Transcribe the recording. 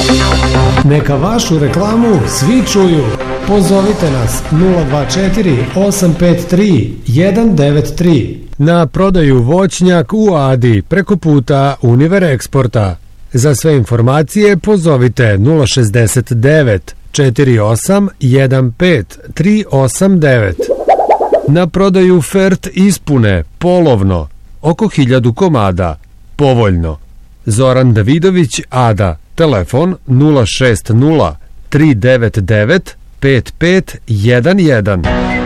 Neka vašu reklamu svi čuju. Pozovite nas 024 853 193. Na prodaju voćnjak u Adi preko puta Univer Eksporta. Za sve informacije pozovite 069 48 15 389. Na prodaju fert ispune polovno oko 1000 komada povoljno. Zoran Davidović, Ada, telefon 060 399 5511.